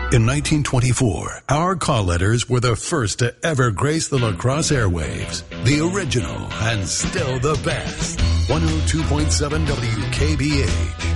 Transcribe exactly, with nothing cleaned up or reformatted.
In nineteen twenty-four, our call letters were the first to ever grace the La Crosse airwaves. The original and still the best. one oh two point seven W K B H.